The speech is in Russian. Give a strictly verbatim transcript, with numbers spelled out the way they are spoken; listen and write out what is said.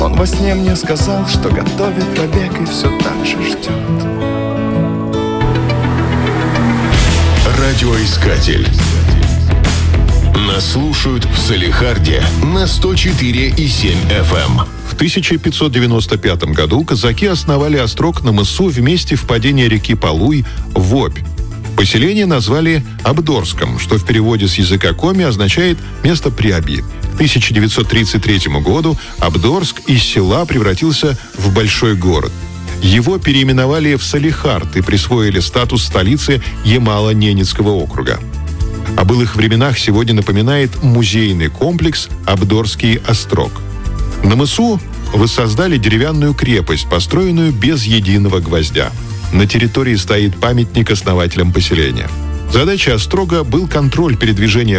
Он во сне мне сказал, что готовит побег и все так же ждет. Радиоискатель. Нас слушают в Салехарде на сто четыре и семь эф эм. В тысяча пятьсот девяносто пятом году казаки основали острог на мысу в месте впадения реки Полуй в Обь. Поселение назвали Абдорском, что в переводе с языка коми означает «место Приобьи». К тысяча девятьсот тридцать третьему году Абдорск из села превратился в большой город. Его переименовали в Салехард и присвоили статус столицы Ямало-Ненецкого округа. О былых временах сегодня напоминает музейный комплекс «Абдорский острог». На мысу воссоздали деревянную крепость, построенную без единого гвоздя. На территории стоит памятник основателям поселения. Задача острога был контроль передвижения